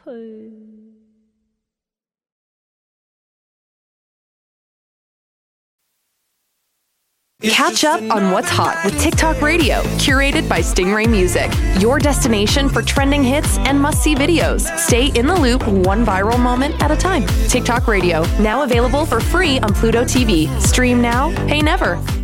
Catch up on what's hot with TikTok Radio, curated by Stingray Music. Your destination for trending hits and must-see videos. Stay in the loop, one viral moment at a time. TikTok Radio, now available for free on Pluto TV. Stream now, pay never.